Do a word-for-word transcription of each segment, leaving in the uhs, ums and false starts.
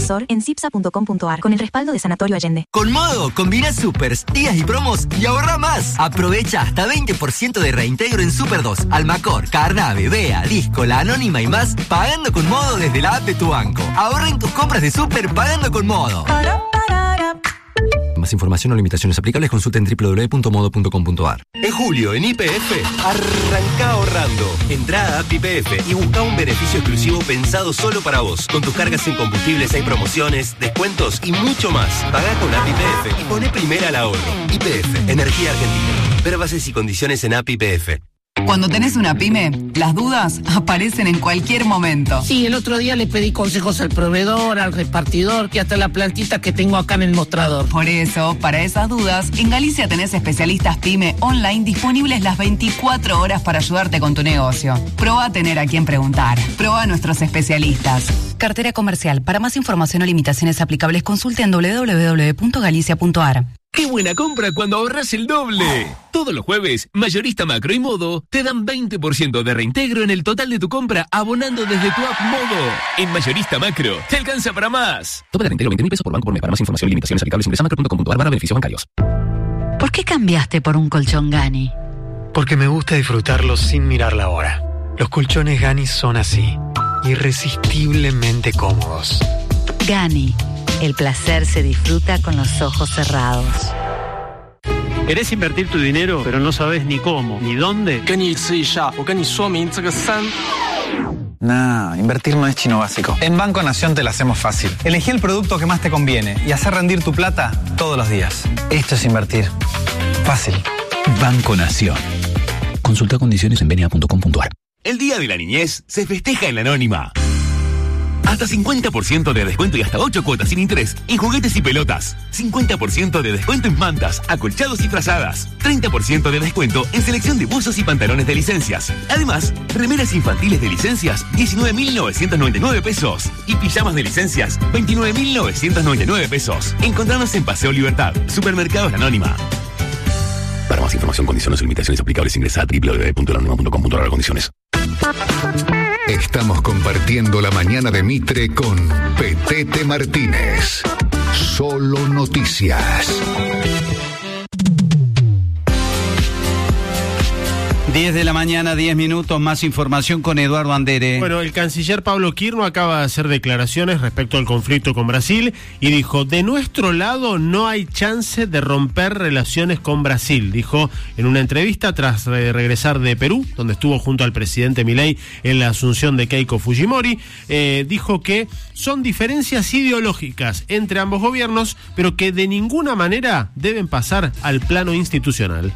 asesor en cipsa punto com punto a r con el respaldo de Sanatorio Allende. Con Modo, combina supers, días y promos y ahorra más. Aprovecha hasta veinte por ciento de reintegro en Super dos, Almacor, Carnave, Bea, Disco, La Anónima y más, pagando con Modo desde la app de tu banco. Ahorra en tus compras de Super pagando con Modo. Más información o limitaciones aplicables, consulta en doble u doble u doble u punto modo punto com punto a r. En julio, en Y P F, arranca ahorrando. Entrá a app Y P F y busca un beneficio exclusivo pensado solo para vos. Con tus cargas en combustibles hay promociones, descuentos y mucho más. Pagá con app Y P F y poné primera al ahorro. Y P F, Energía Argentina. Ver bases y condiciones en app Y P F. Cuando tenés una pyme, las dudas aparecen en cualquier momento. Sí, el otro día le pedí consejos al proveedor, al repartidor, que hasta la plantita que tengo acá en el mostrador. Por eso, para esas dudas, en Galicia tenés especialistas pyme online disponibles las veinticuatro horas para ayudarte con tu negocio. Probá a tener a quien preguntar. Probá a nuestros especialistas. Cartera comercial. Para más información o limitaciones aplicables, consulte en doble u doble u doble u punto galicia punto a r. ¡Qué buena compra cuando ahorras el doble! Todos los jueves, Mayorista Macro y Modo te dan veinte por ciento de reintegro en el total de tu compra abonando desde tu app Modo. En Mayorista Macro, te alcanza para más. Tope de reintegro veinte mil pesos por banco por mes. Para más información y limitaciones aplicables, ingresa macro punto com punto a r barra beneficios bancarios. ¿Por qué cambiaste por un colchón Gani? Porque me gusta disfrutarlo sin mirar la hora. Los colchones Gani son así, irresistiblemente cómodos. Gani. El placer se disfruta con los ojos cerrados. ¿Querés invertir tu dinero, pero no sabes ni cómo, ni dónde? Nah, invertir no es chino básico. En Banco Nación te la hacemos fácil. Elegí el producto que más te conviene y hacer rendir tu plata todos los días. Esto es invertir. Fácil. Banco Nación. Consulta condiciones en b n a punto com punto a r. El Día de la Niñez se festeja en La Anónima. Hasta cincuenta por ciento de descuento y hasta ocho cuotas sin interés en juguetes y pelotas. cincuenta por ciento de descuento en mantas, acolchados y frazadas. treinta por ciento de descuento en selección de buzos y pantalones de licencias. Además, remeras infantiles de licencias, diecinueve mil novecientos noventa y nueve pesos. Y pijamas de licencias, veintinueve mil novecientos noventa y nueve pesos. Encontrarnos en Paseo Libertad, Supermercados La Anónima. Para más información, condiciones y limitaciones aplicables, ingresa a doble u doble u doble u punto la anónima punto com punto a r condiciones. Estamos compartiendo la mañana de Mitre con Petete Martínez. Solo noticias. diez de la mañana, diez minutos, más información con Eduardo Andere. Bueno, el canciller Pablo Quirno acaba de hacer declaraciones respecto al conflicto con Brasil y dijo, de nuestro lado no hay chance de romper relaciones con Brasil, dijo en una entrevista tras eh, regresar de Perú, donde estuvo junto al presidente Milei en la asunción de Keiko Fujimori. Eh, dijo que son diferencias ideológicas entre ambos gobiernos, pero que de ninguna manera deben pasar al plano institucional.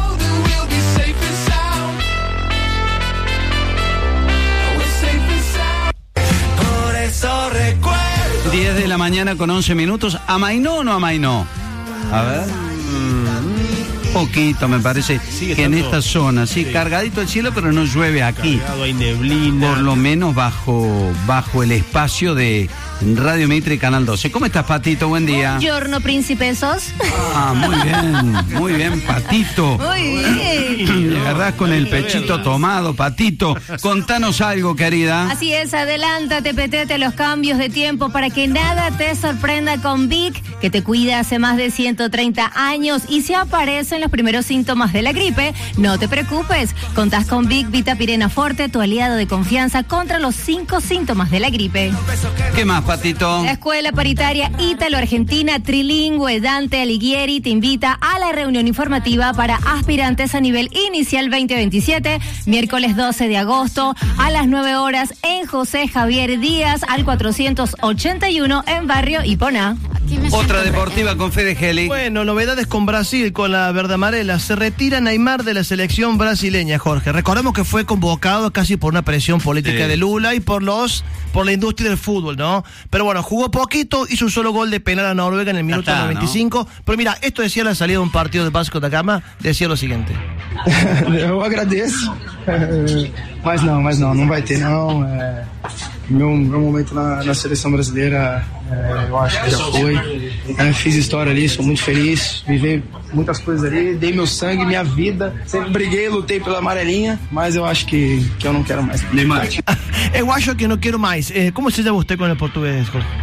diez de la mañana con once minutos. ¿Amainó o no amainó? A ver. Mm, poquito, me parece. Sigue que en esta zona, sí, sí, cargadito el cielo, pero no llueve aquí. Cargado, hay neblina. Por lo menos bajo, bajo el espacio de Radio Mitre y Canal doce. ¿Cómo estás, Patito? Buen día. Buongiorno, príncipesos. Ah, muy bien, muy bien, Patito. Muy bien. Le agarrás con el pechito tomado, Patito. Contanos algo, querida. Así es, adelántate, petete, a los cambios de tiempo para que nada te sorprenda con Vic, que te cuida hace más de ciento treinta años y si aparecen los primeros síntomas de la gripe, no te preocupes. Contás con Vic Vitapirena Forte, tu aliado de confianza contra los cinco síntomas de la gripe. ¿Qué más, Patito? La Escuela Paritaria Ítalo-Argentina Trilingüe Dante Alighieri te invita a la reunión informativa para aspirantes a nivel inicial veinte veintisiete, miércoles doce de agosto a las nueve horas en José Javier Díaz al cuatrocientos ochenta y uno en Barrio Hipona. Otra deportiva con Fede Geli. Bueno, novedades con Brasil, con la verde amarela. Se retira Neymar de la selección brasileña, Jorge. Recordemos que fue convocado casi por una presión política sí. de Lula y por los por la industria del fútbol, ¿no? Pero bueno, jugó poquito, hizo un solo gol de penal a Noruega en el minuto está, noventa y cinco. ¿No? Pero mira, esto decía la salida de un partido de Vasco da Gama, decía lo siguiente. Eu agradeço, mas não, mas não, não vai ter não. É, meu, meu momento na, na seleção brasileira, é, eu acho que já foi. É, fiz história ali, sou muito feliz, vivi muitas coisas ali, dei meu sangue, minha vida, sempre briguei, lutei pela amarelinha, mas eu acho que, que eu não quero mais. Eu acho que não quero mais. Eh, como se llama você com o português, Jorge?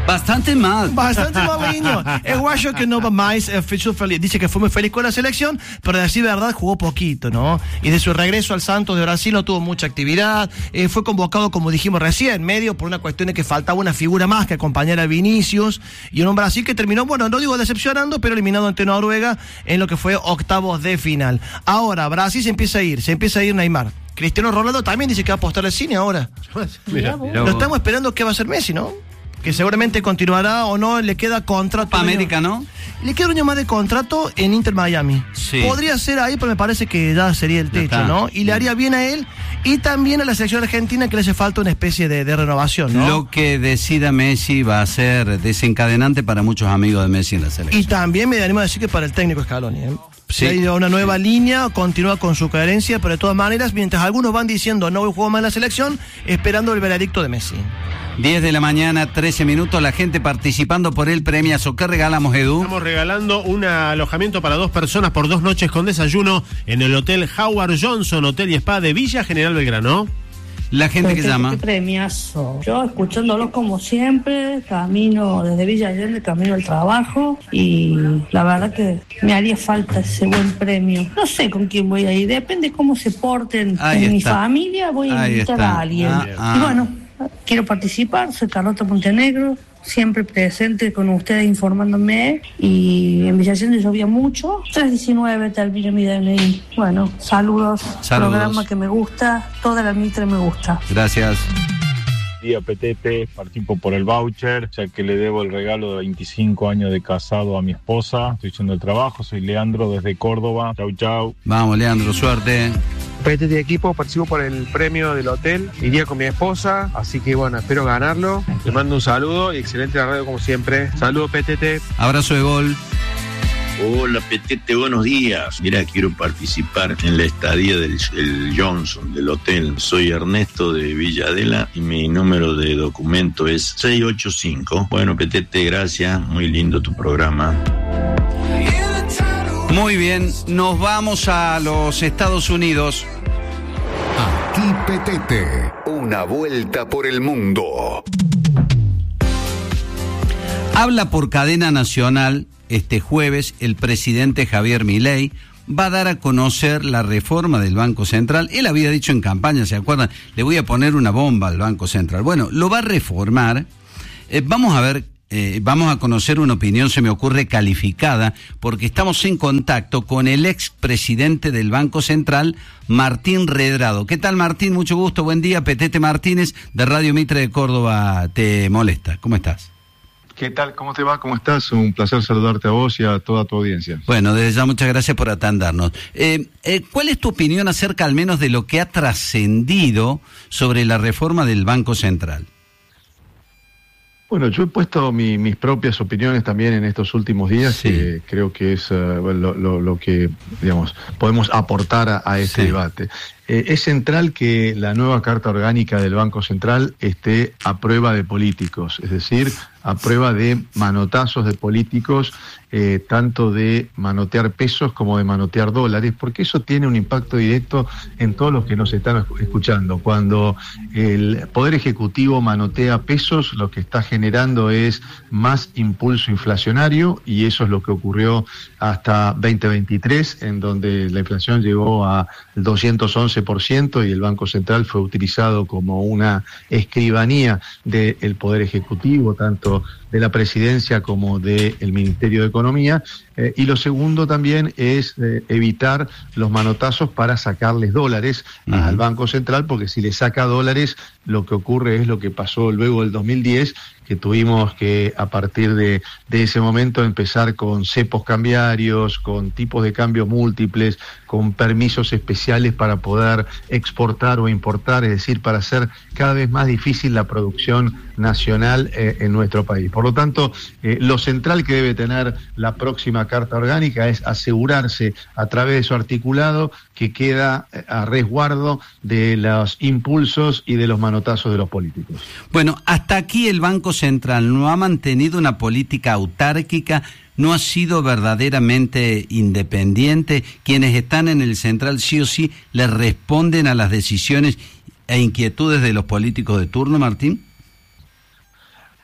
Bastante mal. Bastante mal, niño. Es guayo que no va más, eh, feliz. Dice que fue muy feliz con la selección, pero de decir verdad jugó poquito, ¿no? Y de su regreso al Santos de Brasil no tuvo mucha actividad. Eh, fue convocado, como dijimos recién, medio por una cuestión de que faltaba una figura más que acompañara a Vinicius. Y en un Brasil que terminó, bueno, no digo decepcionando, pero eliminado ante Noruega en lo que fue octavos de final. Ahora, Brasil se empieza a ir, se empieza a ir Neymar. Cristiano Ronaldo también dice que va a apostar al cine ahora. Mira, mira. Lo estamos esperando que va a ser Messi, ¿no? Que seguramente continuará o no, le queda contrato. Copa América, ¿no? Le queda un año más de contrato en Inter Miami. Sí. Podría ser ahí, pero me parece que ya sería el techo, ¿no? Y le haría bien a él y también a la selección argentina, que le hace falta una especie de, de renovación, ¿no? Lo que decida Messi va a ser desencadenante para muchos amigos de Messi en la selección. Y también me animo a decir que para el técnico Scaloni, ¿eh? Sí. Si hay una nueva línea, continúa con su coherencia, pero de todas maneras, mientras algunos van diciendo no juego más en la selección, esperando el veredicto de Messi. diez de la mañana, trece minutos, la gente participando por el premiazo. ¿Qué regalamos, Edu? Estamos regalando un alojamiento para dos personas por dos noches con desayuno en el Hotel Howard Johnson, Hotel y Spa de Villa General Belgrano. La gente que llama. Qué premiazo. Yo escuchándolo como siempre, camino desde Villa Allende, camino al trabajo y la verdad que me haría falta ese buen premio. No sé con quién voy a ir, depende cómo se porten Ahí en mi está. familia, voy a Ahí invitar está. a alguien. Ah, ah. Y bueno, quiero participar, soy Carlota Montenegro, siempre presente con ustedes informándome, y en Villa Allende llovía mucho. tres diecinueve termina mi D N I. Bueno, saludos, Saludos. programa que me gusta, toda la Mitre me gusta. Gracias. Día Petete, participo por el voucher, ya que le debo el regalo de veinticinco años de casado a mi esposa. Estoy yendo al trabajo, soy Leandro desde Córdoba. Chau, chau. Vamos, Leandro, suerte. Petete de equipo, participo por el premio del hotel. Iría con mi esposa, así que bueno, espero ganarlo. Le mando un saludo y excelente la radio como siempre. Saludos, Petete. Abrazo de gol. Hola, Petete, buenos días. Mira, quiero participar en la estadía del el Johnson, del hotel. Soy Ernesto de Villadela y mi número de documento es seis ocho cinco. Bueno, Petete, gracias. Muy lindo tu programa. Muy bien, nos vamos a los Estados Unidos. Aquí Petete, una vuelta por el mundo. Habla por cadena nacional este jueves el presidente Javier Milei. Va a dar a conocer la reforma del Banco Central. Él había dicho en campaña, ¿se acuerdan? Le voy a poner una bomba al Banco Central. Bueno, lo va a reformar. Eh, vamos a ver, eh, vamos a conocer una opinión, se me ocurre, calificada, porque estamos en contacto con el expresidente del Banco Central, Martín Redrado. ¿Qué tal, Martín? Mucho gusto, buen día. Petete Martínez, de Radio Mitre de Córdoba, te molesta. ¿Cómo estás? ¿Qué tal? ¿Cómo te va? ¿Cómo estás? Un placer saludarte a vos y a toda tu audiencia. Bueno, desde ya muchas gracias por atendernos. Eh, eh, ¿Cuál es tu opinión acerca al menos de lo que ha trascendido sobre la reforma del Banco Central? Bueno, yo he puesto mi, mis propias opiniones también en estos últimos días, Sí. que creo que es uh, lo, lo, lo que, digamos, podemos aportar a, a este Sí. debate. Eh, es central que la nueva Carta Orgánica del Banco Central esté a prueba de políticos, es decir, a prueba de manotazos de políticos, eh, tanto de manotear pesos como de manotear dólares, porque eso tiene un impacto directo en todos los que nos están escuchando. Cuando el Poder Ejecutivo manotea pesos, lo que está generando es más impulso inflacionario, y eso es lo que ocurrió hasta veinte veintitrés, en donde la inflación llegó a doscientos once por ciento y el Banco Central fue utilizado como una escribanía del Poder Ejecutivo, tanto de la Presidencia como del Ministerio de Economía. Eh, y lo segundo también es eh, evitar los manotazos para sacarles dólares uh-huh. al Banco Central, porque si le saca dólares, lo que ocurre es lo que pasó luego del dos mil diez, que tuvimos que a partir de, de ese momento empezar con cepos cambiarios, con tipos de cambio múltiples, con permisos especiales para poder exportar o importar, es decir, para hacer cada vez más difícil la producción nacional eh, en nuestro país. Por lo tanto, eh, lo central que debe tener la próxima Carta Orgánica es asegurarse a través de su articulado que queda a resguardo de los impulsos y de los manotazos de los políticos. Bueno, hasta aquí el Banco Central no ha mantenido una política autárquica, no ha sido verdaderamente independiente. Quienes están en el Central sí o sí le responden a las decisiones e inquietudes de los políticos de turno, Martín.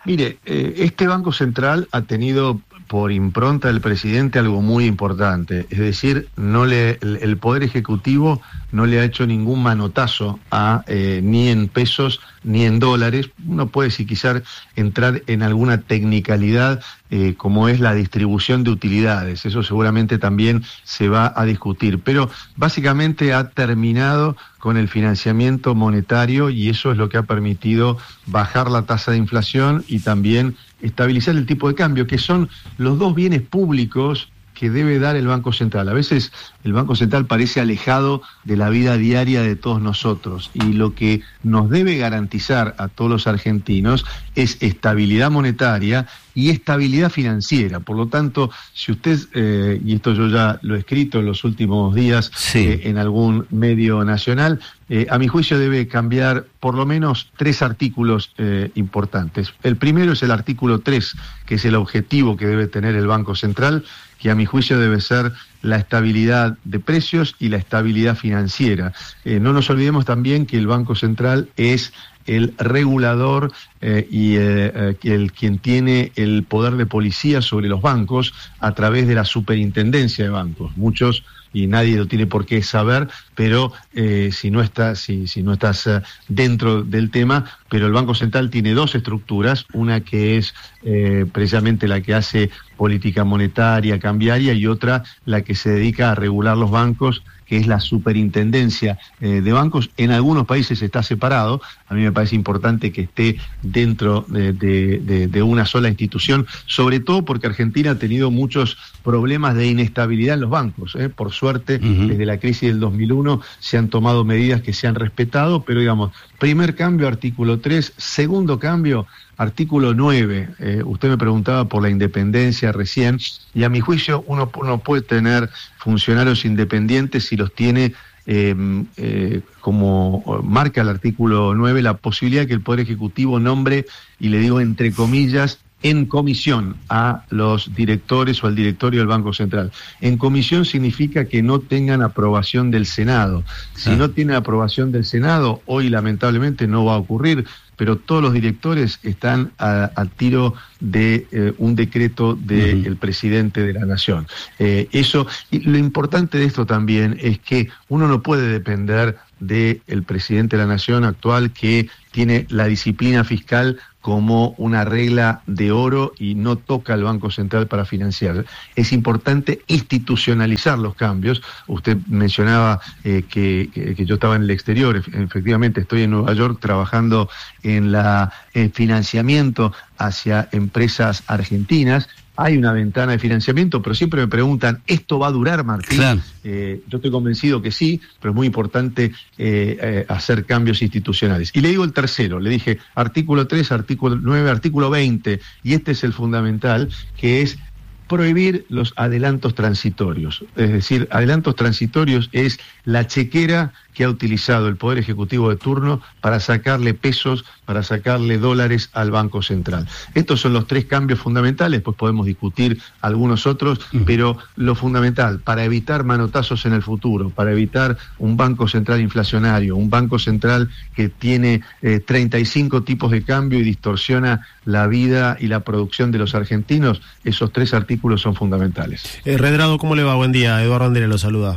Mire, eh, este Banco Central ha tenido por impronta del presidente algo muy importante, es decir, no le, el, el Poder Ejecutivo no le ha hecho ningún manotazo a eh, ni en pesos ni en dólares. Uno puede, si quizás, entrar en alguna tecnicalidad eh, como es la distribución de utilidades, eso seguramente también se va a discutir, pero básicamente ha terminado con el financiamiento monetario y eso es lo que ha permitido bajar la tasa de inflación y también estabilizar el tipo de cambio, que son los dos bienes públicos que debe dar el Banco Central. A veces el Banco Central parece alejado de la vida diaria de todos nosotros y lo que nos debe garantizar a todos los argentinos es estabilidad monetaria y estabilidad financiera. Por lo tanto, si usted, eh, y esto yo ya lo he escrito en los últimos días sí. eh, en algún medio nacional, eh, a mi juicio debe cambiar por lo menos tres artículos eh, importantes. El primero es el artículo tres, que es el objetivo que debe tener el Banco Central, que a mi juicio debe ser la estabilidad de precios y la estabilidad financiera. Eh, no nos olvidemos también que el Banco Central es el regulador eh, y eh, el quien tiene el poder de policía sobre los bancos a través de la superintendencia de bancos. Muchos, y nadie lo tiene por qué saber, pero eh, si no estás, si, si no estás uh, dentro del tema, pero el Banco Central tiene dos estructuras, una que es eh, precisamente la que hace política monetaria, cambiaria, y otra la que se dedica a regular los bancos, que es la superintendencia eh, de bancos. En algunos países está separado. A mí me parece importante que esté dentro de, de, de, de una sola institución, sobre todo porque Argentina ha tenido muchos problemas de inestabilidad en los bancos. ¿eh? Por suerte, uh-huh. desde la crisis del dos mil uno se han tomado medidas que se han respetado, pero digamos, primer cambio, artículo tres, segundo cambio, artículo nueve. Eh, usted me preguntaba por la independencia recién, y a mi juicio uno, uno puede tener funcionarios independientes si los tiene, eh, eh, como marca el artículo nueve, la posibilidad de que el Poder Ejecutivo nombre, y le digo entre comillas, en comisión a los directores o al directorio del Banco Central. En comisión significa que no tengan aprobación del Senado. Si ah. no tienen aprobación del Senado, hoy lamentablemente no va a ocurrir, pero todos los directores están a, a tiro de eh, un decreto del uh-huh. presidente de la Nación. Eh, eso, y lo importante de esto también es que uno no puede depender del presidente de la Nación actual, que tiene la disciplina fiscal como una regla de oro y no toca al Banco Central para financiar. Es importante institucionalizar los cambios. Usted mencionaba eh, que, que, que yo estaba en el exterior. Efectivamente, estoy en Nueva York trabajando en la en financiamiento hacia empresas argentinas. Hay una ventana de financiamiento, pero siempre me preguntan, ¿esto va a durar, Martín? Claro. Eh, yo estoy convencido que sí, pero es muy importante eh, eh, hacer cambios institucionales. Y le digo el tercero, le dije artículo tres, artículo nueve, artículo veinte, y este es el fundamental, que es prohibir los adelantos transitorios. Es decir, adelantos transitorios es la chequera que ha utilizado el Poder Ejecutivo de turno para sacarle pesos, para sacarle dólares al Banco Central. Estos son los tres cambios fundamentales, pues podemos discutir algunos otros, uh-huh. pero lo fundamental, para evitar manotazos en el futuro, para evitar un Banco Central inflacionario, un Banco Central que tiene eh, treinta y cinco tipos de cambio y distorsiona la vida y la producción de los argentinos, esos tres artículos son fundamentales. Eh, Redrado, ¿cómo le va? Buen día, Eduardo Andere lo saluda.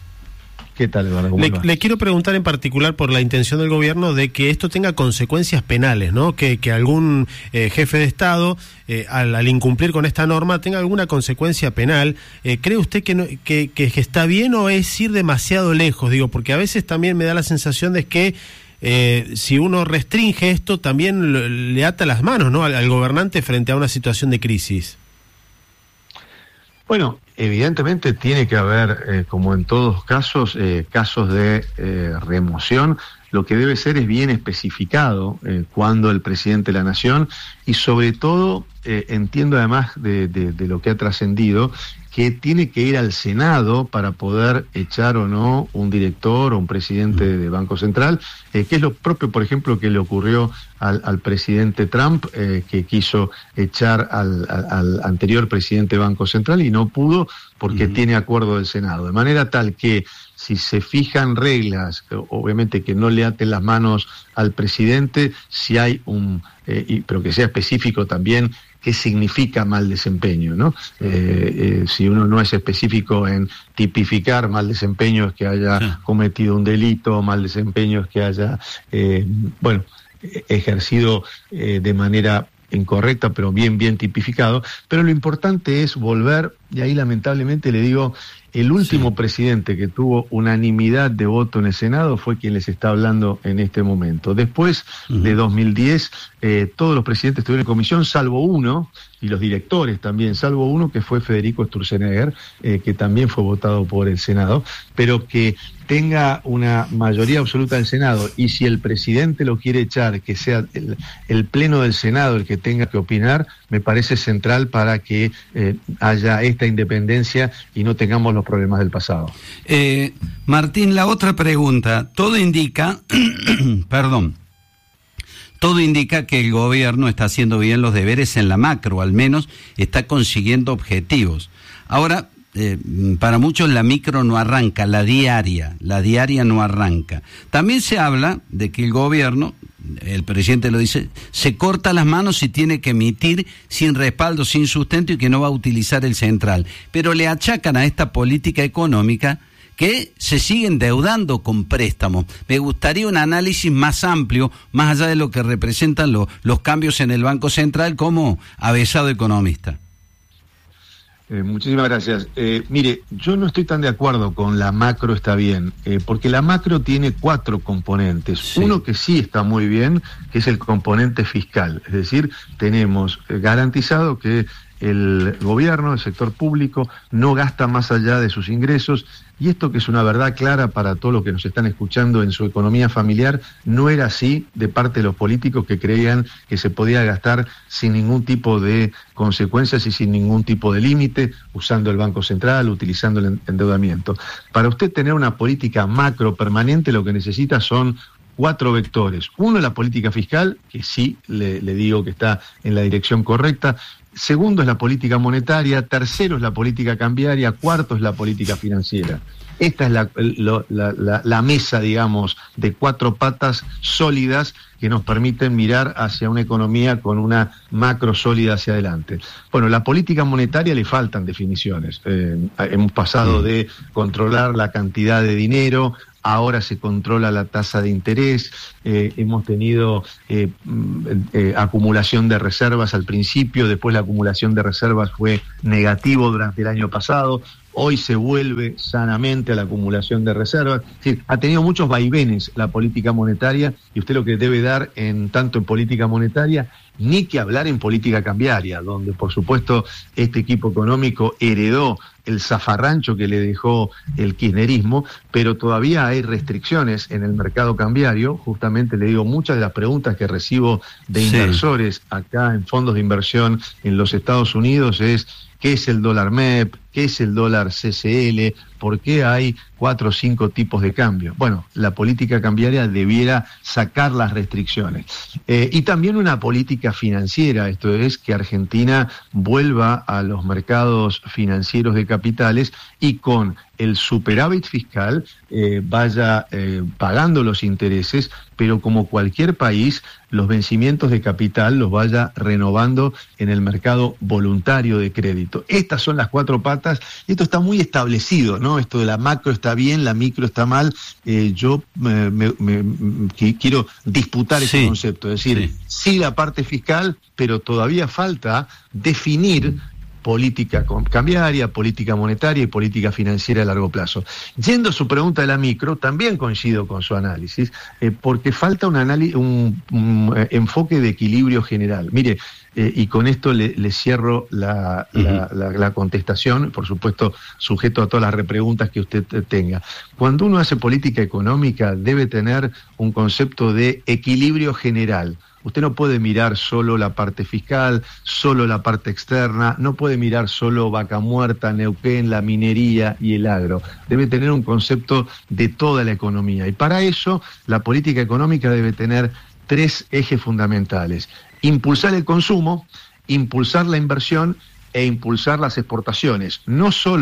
¿Qué tal, Eduardo? Le, le quiero preguntar en particular por la intención del gobierno de que esto tenga consecuencias penales, ¿no? Que, que algún eh, jefe de Estado, eh, al, al incumplir con esta norma, tenga alguna consecuencia penal. Eh, ¿Cree usted que, no, que, que está bien o es ir demasiado lejos? Digo, porque a veces también me da la sensación de que eh, si uno restringe esto, también lo, le ata las manos, ¿no? Al, al gobernante frente a una situación de crisis. Bueno, evidentemente tiene que haber, eh, como en todos casos, eh, casos de eh, remoción. Lo que debe ser es bien especificado eh, cuando el presidente de la Nación, y sobre todo, eh, entiendo además de, de, de lo que ha trascendido, que tiene que ir al Senado para poder echar o no un director o un presidente de Banco Central, eh, que es lo propio, por ejemplo, que le ocurrió al, al presidente Trump, eh, que quiso echar al, al, al anterior presidente de Banco Central y no pudo porque uh-huh. tiene acuerdo del Senado. De manera tal que si se fijan reglas, obviamente que no le aten las manos al presidente, si hay un, eh, y, pero que sea específico también, qué significa mal desempeño, ¿no? Eh, eh, si uno no es específico en tipificar mal desempeño es que haya sí. cometido un delito, mal desempeño es que haya, eh, bueno, ejercido eh, de manera incorrecta, pero bien, bien tipificado. Pero lo importante es volver, y ahí lamentablemente le digo, el último sí. presidente que tuvo unanimidad de voto en el Senado fue quien les está hablando en este momento. Después uh-huh. de dos mil diez, eh, todos los presidentes estuvieron en comisión, salvo uno, y los directores también, salvo uno que fue Federico Sturzenegger, eh, que también fue votado por el Senado, pero que tenga una mayoría absoluta del Senado, y si el presidente lo quiere echar, que sea el, el Pleno del Senado el que tenga que opinar, me parece central para que eh, haya esta independencia y no tengamos los problemas del pasado. Eh, Martín, la otra pregunta, todo indica, perdón, todo indica que el gobierno está haciendo bien los deberes en la macro, al menos está consiguiendo objetivos. Ahora, eh, para muchos la micro no arranca, la diaria, la diaria no arranca. También se habla de que el gobierno, el presidente lo dice, se corta las manos y tiene que emitir sin respaldo, sin sustento y que no va a utilizar el central. Pero le achacan a esta política económica que se sigue endeudando con préstamos. Me gustaría un análisis más amplio, más allá de lo que representan lo, los cambios en el Banco Central como avesado economista. Eh, muchísimas gracias. Eh, mire, yo no estoy tan de acuerdo con la macro está bien, eh, porque la macro tiene cuatro componentes. Sí. Uno que sí está muy bien, que es el componente fiscal. Es decir, tenemos garantizado que el gobierno, el sector público, no gasta más allá de sus ingresos, y esto que es una verdad clara para todos los que nos están escuchando en su economía familiar, no era así de parte de los políticos que creían que se podía gastar sin ningún tipo de consecuencias y sin ningún tipo de límite, usando el Banco Central, utilizando el endeudamiento. Para usted tener una política macro permanente, lo que necesita son cuatro vectores. Uno, la política fiscal, que sí le, le digo que está en la dirección correcta. Segundo es la política monetaria, tercero es la política cambiaria, cuarto es la política financiera. Esta es la, la, la, la mesa, digamos, de cuatro patas sólidas que nos permiten mirar hacia una economía con una macro sólida hacia adelante. Bueno, la política monetaria le faltan definiciones. Eh, hemos pasado de controlar la cantidad de dinero, ahora se controla la tasa de interés, eh, hemos tenido eh, eh, acumulación de reservas al principio, después la acumulación de reservas fue negativo durante el año pasado, hoy se vuelve sanamente a la acumulación de reservas. Es decir, ha tenido muchos vaivenes la política monetaria, y usted lo que debe dar en tanto en política monetaria, ni que hablar en política cambiaria, donde por supuesto este equipo económico heredó el zafarrancho que le dejó el kirchnerismo, pero todavía hay restricciones en el mercado cambiario. Justamente le digo, muchas de las preguntas que recibo de sí. inversores acá en fondos de inversión en los Estados Unidos es: ¿qué es el dólar M E P? ¿Qué es el dólar C C L? ¿Por qué hay cuatro o cinco tipos de cambio? Bueno, la política cambiaria debiera sacar las restricciones. Eh, y también una política financiera, esto es que Argentina vuelva a los mercados financieros de capitales y con el superávit fiscal eh, vaya eh, pagando los intereses, pero como cualquier país, los vencimientos de capital los vaya renovando en el mercado voluntario de crédito. Estas son las cuatro patas, y esto está muy establecido, ¿no? Esto de la macro está bien, la micro está mal. Eh, yo eh, me, me, me, quiero disputar ese sí, concepto, es decir, sí. sí la parte fiscal, pero todavía falta definir política cambiaria, política monetaria y política financiera a largo plazo. Yendo a su pregunta de la micro, también coincido con su análisis, eh, porque falta un, análisis, un, un eh, enfoque de equilibrio general. Mire, eh, y con esto le, le cierro la, uh-huh. la, la, la contestación, por supuesto sujeto a todas las repreguntas que usted tenga. Cuando uno hace política económica debe tener un concepto de equilibrio general. Usted no puede mirar solo la parte fiscal, solo la parte externa, no puede mirar solo Vaca Muerta, Neuquén, la minería y el agro. Debe tener un concepto de toda la economía. Y para eso, la política económica debe tener tres ejes fundamentales: impulsar el consumo, impulsar la inversión e impulsar las exportaciones. No solo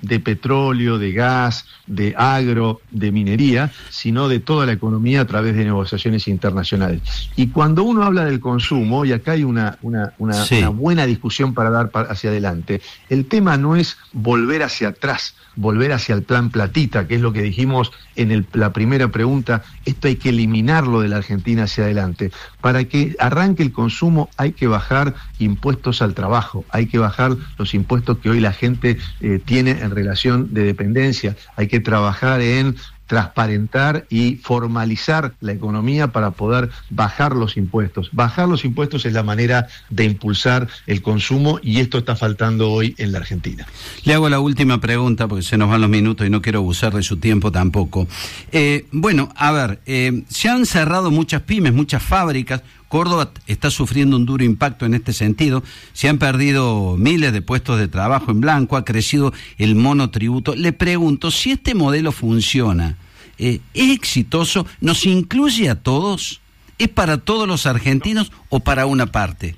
de petróleo, de gas, de agro, de minería, sino de toda la economía a través de negociaciones internacionales. Y cuando uno habla del consumo, y acá hay una, una, una, sí. una buena discusión para dar hacia adelante, el tema no es volver hacia atrás, volver hacia el plan Platita, que es lo que dijimos en el, la primera pregunta. Esto hay que eliminarlo de la Argentina hacia adelante. Para que arranque el consumo hay que bajar impuestos al trabajo, hay que bajar los impuestos que hoy la gente eh, tiene en relación de dependencia, hay que trabajar en transparentar y formalizar la economía para poder bajar los impuestos. Bajar los impuestos es la manera de impulsar el consumo y esto está faltando hoy en la Argentina. Le hago la última pregunta porque se nos van los minutos y no quiero abusar de su tiempo tampoco. Eh, bueno, a ver, eh, se han cerrado muchas pymes, muchas fábricas. Córdoba está sufriendo un duro impacto en este sentido. Se han perdido miles de puestos de trabajo en blanco, ha crecido el monotributo. Le pregunto, si este modelo funciona, eh, ¿es exitoso? ¿Nos incluye a todos? ¿Es para todos los argentinos o para una parte?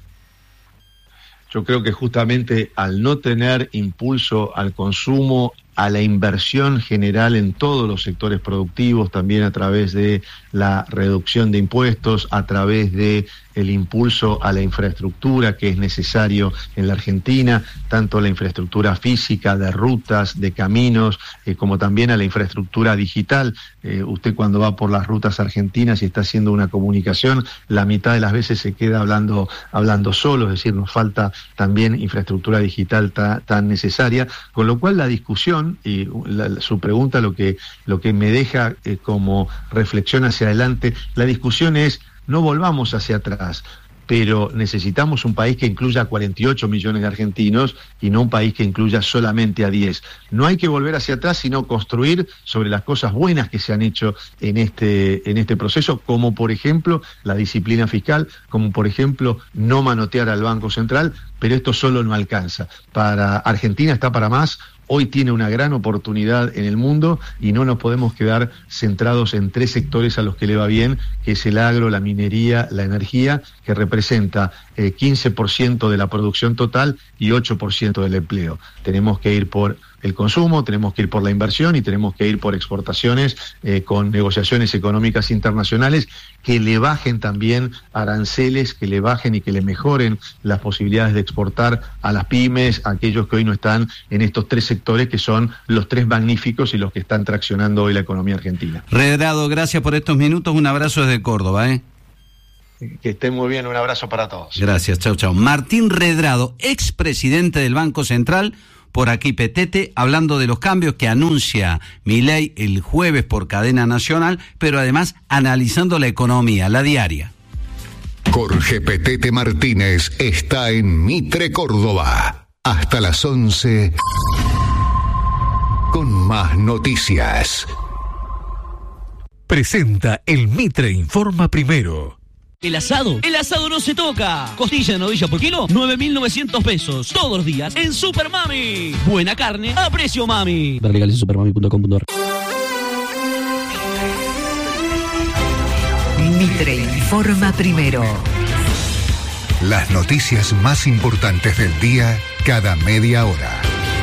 Yo creo que justamente al no tener impulso al consumo, a la inversión general en todos los sectores productivos, también a través de la reducción de impuestos, a través de el impulso a la infraestructura que es necesario en la Argentina, tanto la infraestructura física de rutas, de caminos, eh, como también a la infraestructura digital. Eh, usted cuando va por las rutas argentinas y está haciendo una comunicación, la mitad de las veces se queda hablando, hablando solo, es decir, nos falta también infraestructura digital ta, tan necesaria, con lo cual la discusión y la, su pregunta lo que, lo que me deja eh, como reflexión hacia adelante, la discusión es: no volvamos hacia atrás, pero necesitamos un país que incluya a cuarenta y ocho millones de argentinos y no un país que incluya solamente a diez. No hay que volver hacia atrás, sino construir sobre las cosas buenas que se han hecho en este, en este proceso, como por ejemplo la disciplina fiscal, como por ejemplo no manotear al Banco Central, pero esto solo no alcanza. Para Argentina está para más. Hoy tiene una gran oportunidad en el mundo y no nos podemos quedar centrados en tres sectores a los que le va bien, que es el agro, la minería, la energía, que representa eh, quince por ciento de la producción total y ocho por ciento del empleo. Tenemos que ir por el consumo, tenemos que ir por la inversión y tenemos que ir por exportaciones eh, con negociaciones económicas internacionales que le bajen también aranceles, que le bajen y que le mejoren las posibilidades de exportar a las pymes, a aquellos que hoy no están en estos tres sectores que son los tres magníficos y los que están traccionando hoy la economía argentina. Redrado, gracias por estos minutos, un abrazo desde Córdoba, ¿eh? Que estén muy bien, un abrazo para todos. Gracias, chau, chau. Martín Redrado, expresidente del Banco Central, por aquí Petete, hablando de los cambios que anuncia Milei el jueves por cadena nacional, pero además analizando la economía, la diaria. Jorge Petete Martínez está en Mitre, Córdoba, hasta las once, con más noticias. Presenta el Mitre Informa Primero. ¿El asado? El asado no se toca. Costilla de novilla por kilo, nueve mil novecientos pesos. Todos los días en Super Mami. Buena carne a precio mami. Ver legales en supermami punto com punto a r. Mitre Informa Primero. Las noticias más importantes del día cada media hora.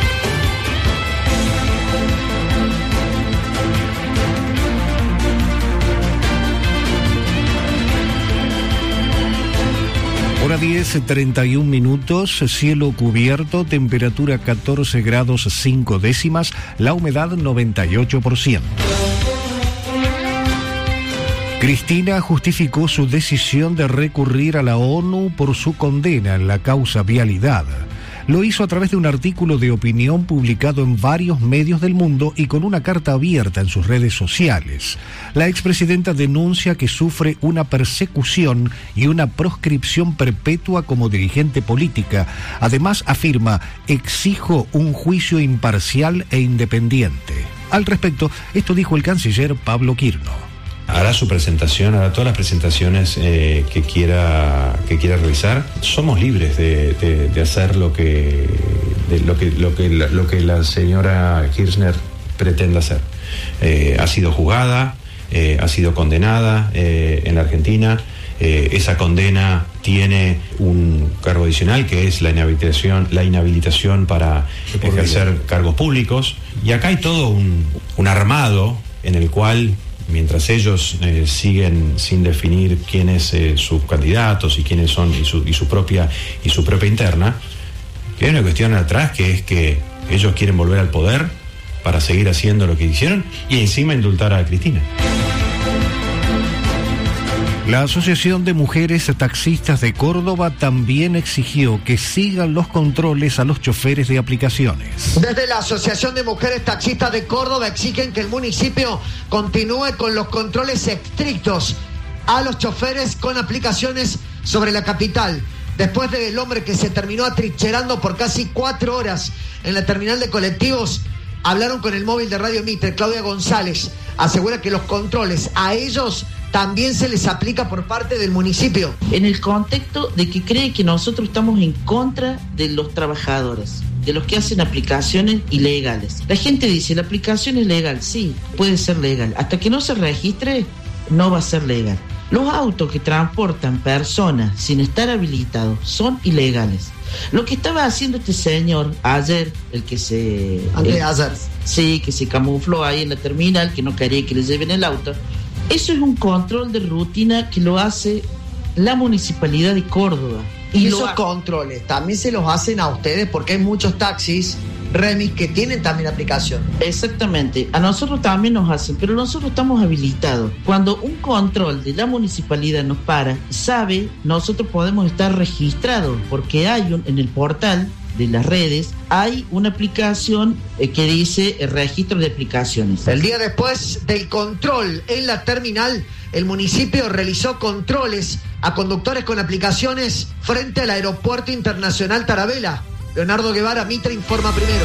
Hora diez, treinta y un minutos, cielo cubierto, temperatura catorce grados cinco décimas, la humedad noventa y ocho por ciento. Cristina justificó su decisión de recurrir a la ONU por su condena en la causa vialidad. Lo hizo a través de un artículo de opinión publicado en varios medios del mundo y con una carta abierta en sus redes sociales. La expresidenta denuncia que sufre una persecución y una proscripción perpetua como dirigente política. Además afirma: exijo un juicio imparcial e independiente. Al respecto, esto dijo el canciller Pablo Quirno. Hará su presentación, hará todas las presentaciones eh, que quiera que quiera realizar. Somos libres de, de, de hacer lo que de lo que lo que la, lo que la señora Kirchner pretende hacer. Eh, ha sido juzgada, eh, ha sido condenada eh, en la Argentina. eh, esa condena tiene un cargo adicional que es la inhabilitación, la inhabilitación para ejercer cargos públicos. Y acá hay todo un, un armado en el cual, mientras ellos eh, siguen sin definir quiénes eh, sus candidatos y quiénes son y su, y su propia y su propia interna, que hay una cuestión atrás que es que ellos quieren volver al poder para seguir haciendo lo que hicieron y encima indultar a Cristina. La Asociación de Mujeres Taxistas de Córdoba también exigió que sigan los controles a los choferes de aplicaciones. Desde la Asociación de Mujeres Taxistas de Córdoba exigen que el municipio continúe con los controles estrictos a los choferes con aplicaciones sobre la capital. Después del hombre que se terminó atrincherando por casi cuatro horas en la terminal de colectivos, hablaron con el móvil de Radio Mitre. Claudia González asegura que los controles a ellos también se les aplica por parte del municipio. En el contexto de que cree que nosotros estamos en contra de los trabajadores, de los que hacen aplicaciones ilegales. La gente dice, la aplicación es legal, sí, puede ser legal. Hasta que no se registre, no va a ser legal. Los autos que transportan personas sin estar habilitados son ilegales. Lo que estaba haciendo este señor ayer, el que se... Andrés Ayer. Sí, que se camufló ahí en la terminal, que no quería que le lleven el auto. Eso es un control de rutina que lo hace la Municipalidad de Córdoba. Y esos ha... controles también se los hacen a ustedes porque hay muchos taxis, remis, que tienen también aplicación. Exactamente, a nosotros también nos hacen, pero nosotros estamos habilitados. Cuando un control de la municipalidad nos para, sabe, nosotros podemos estar registrados porque hay un, en el portal de las redes, hay una aplicación eh, que dice el registro de aplicaciones. El día después del control en la terminal, el municipio realizó controles a conductores con aplicaciones frente al Aeropuerto Internacional Tarabela. Leonardo Guevara, Mitre informa primero.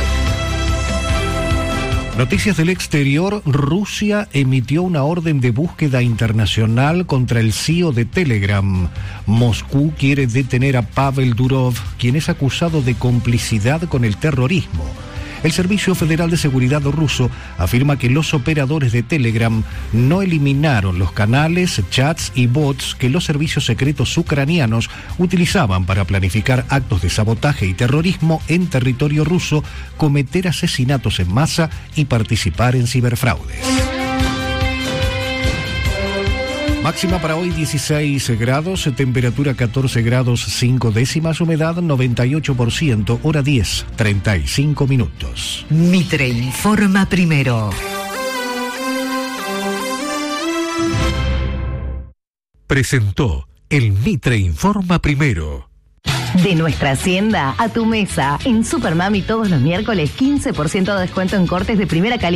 Noticias del exterior. Rusia emitió una orden de búsqueda internacional contra el C E O de Telegram. Moscú quiere detener a Pavel Durov, quien es acusado de complicidad con el terrorismo. El Servicio Federal de Seguridad ruso afirma que los operadores de Telegram no eliminaron los canales, chats y bots que los servicios secretos ucranianos utilizaban para planificar actos de sabotaje y terrorismo en territorio ruso, cometer asesinatos en masa y participar en ciberfraudes. Máxima para hoy dieciséis grados, temperatura catorce grados cinco décimas, humedad noventa y ocho por ciento, hora diez, treinta y cinco minutos. Mitre informa primero. Presentó el Mitre informa primero. De nuestra hacienda a tu mesa, en Supermami todos los miércoles quince por ciento de descuento en cortes de primera calidad.